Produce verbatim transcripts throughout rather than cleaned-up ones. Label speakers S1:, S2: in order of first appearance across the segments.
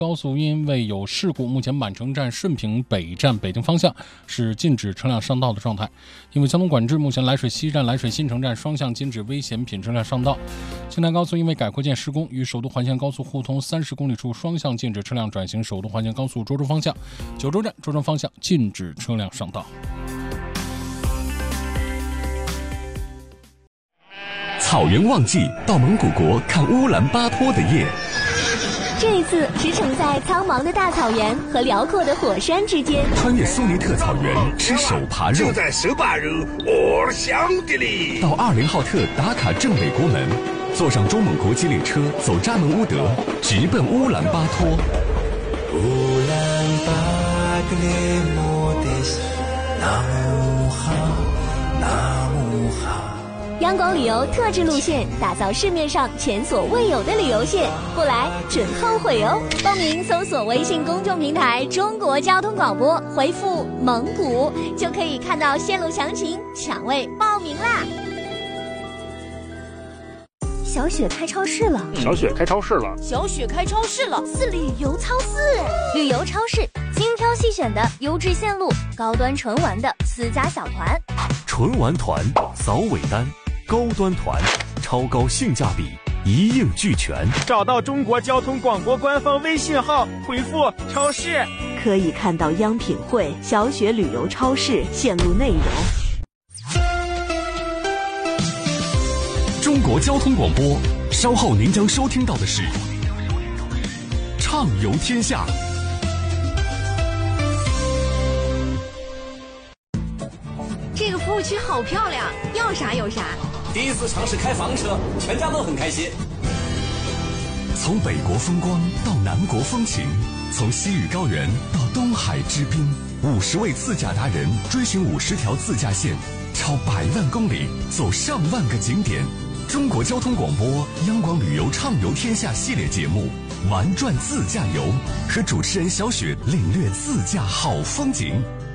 S1: 高速因为有事故，目前满城站、顺平北站北京方向是禁止车辆上道的状态。因为交通管制，目前涞水西站、涞水新城站双向禁止危险品车辆上道。青南高速因为改扩建施工，与首都环线高速互通三十公里处双向禁止车辆转行首都环线高速涿州方向。九州站、涿州方向禁止车辆上道。
S2: 草原旺季，到蒙古国看乌兰巴托的夜。
S3: 这一次驰骋在苍茫的大草原和辽阔的火山之间，
S2: 穿越苏尼特草原吃手扒肉，
S4: 就在手扒肉我想的哩。
S2: 到二零浩特打卡正北国门，坐上中蒙国际列车走扎门乌德，直奔乌兰巴托。乌兰巴格列莫德西纳姆哈纳姆哈。
S3: 央广旅游特制路线，打造市面上前所未有的旅游线，不来准后悔哦！报名搜索微信公众平台中国交通广播，回复蒙古就可以看到线路详情，抢位报名啦！小雪开超市了，
S5: 小雪开超市了，
S6: 小雪开超市了，
S3: 是旅游超市，旅游超市精挑细选的优质线路，高端纯玩的私家小团，
S2: 纯玩团扫尾单。高端团，超高性价比，一应俱全。
S5: 找到中国交通广播官方微信号，回复超市，
S7: 可以看到央品汇、小雪旅游超市线路内容。
S2: 中国交通广播，稍后您将收听到的是畅游天下。
S6: 这个服务区好漂亮，要啥有啥。
S8: 第一次尝试开房车，全家都很开心。
S2: 从北国风光到南国风情，从西域高原到东海之滨，五十位自驾达人追寻五十条自驾线，超百万公里，走上万个景点。中国交通广播央广旅游畅游天下系列节目，玩转自驾游，和主持人小雪领略自驾好风景。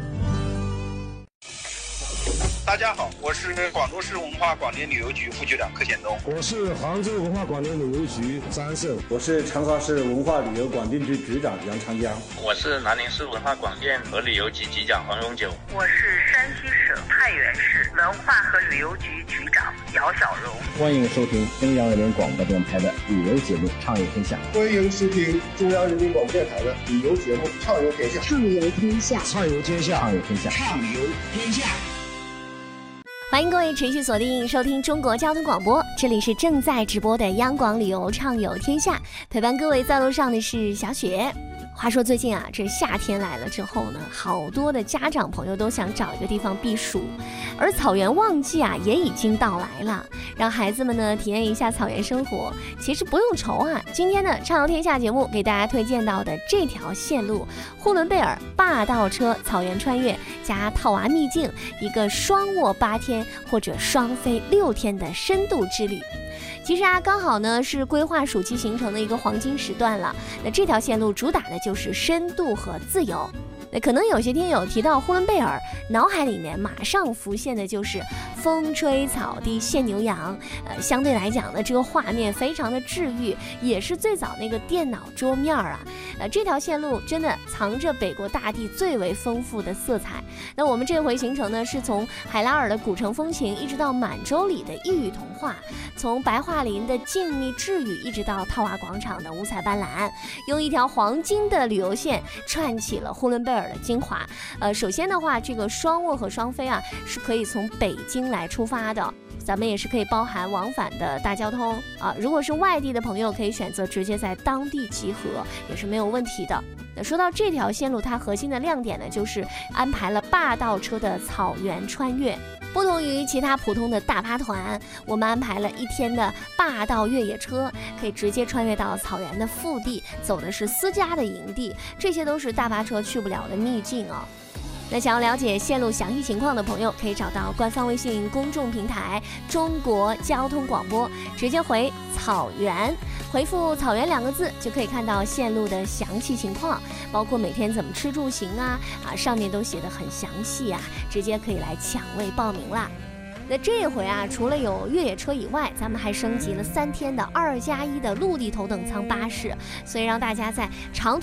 S9: 大家好，我是广州市文化广电旅游局副局长柯显东。
S10: 我是杭州文化广电旅游局张安胜。
S11: 我是长沙市文化旅游广电局局长杨长江。
S12: 我是南宁市文化广电和旅游局局长黄荣九。
S13: 我是山西省太原市文化和旅游局局长姚小荣。
S14: 欢迎收听中央人民广播电台的旅游节目《畅游天下》。
S15: 欢迎收听中央人民广播电台的旅游节目《畅游天下》。
S16: 畅游天下，
S10: 畅游天下，
S14: 畅游天下，
S4: 畅游天下。
S3: 欢迎各位持续锁定收听中国交通广播，这里是正在直播的央广旅游畅游天下，陪伴各位在路上的是小雪。话说最近啊，这夏天来了之后呢，好多的家长朋友都想找一个地方避暑，而草原旺季啊也已经到来了，让孩子们呢体验一下草原生活。其实不用愁啊，今天的畅游天下节目给大家推荐到的这条线路，呼伦贝尔霸道车草原穿越加套娃秘境，一个双卧八天或者双飞六天的深度之旅。其实啊，刚好呢是规划暑期行程的一个黄金时段了。那这条线路主打的就是深度和自由。那可能有些听友提到呼伦贝尔，脑海里面马上浮现的就是风吹草低见牛羊，呃，相对来讲呢，这个画面非常的治愈，也是最早那个电脑桌面啊。呃，这条线路真的藏着北国大地最为丰富的色彩。那我们这回行程呢，是从海拉尔的古城风情，一直到满洲里的异域童话，从白桦林的静谧治愈，一直到套娃广场的五彩斑斓，用一条黄金的旅游线串起了呼伦贝尔的精华。呃，首先的话，这个双卧和双飞啊，是可以从北京来出发的。咱们也是可以包含往返的大交通啊，如果是外地的朋友，可以选择直接在当地集合，也是没有问题的。那说到这条线路，它核心的亮点呢，就是安排了霸道车的草原穿越。不同于其他普通的大巴团，我们安排了一天的霸道越野车，可以直接穿越到草原的腹地，走的是私家的营地，这些都是大巴车去不了的秘境啊。那想要了解线路详细情况的朋友，可以找到官方微信公众平台中国交通广播，直接回草原，回复草原两个字，就可以看到线路的详细情况，包括每天怎么吃住行啊啊，上面都写得很详细啊，直接可以来抢位报名啦。那这一回啊，除了有越野车以外，咱们还升级了三天的二加一的陆地头等舱巴士，所以让大家在长途